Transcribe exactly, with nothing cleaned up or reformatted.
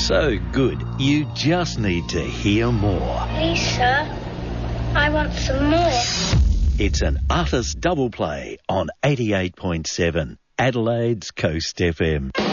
So good, you just need to hear more. Please, sir, I want some more. It's an artist double play on eighty-eight point seven, Adelaide's Coast F M.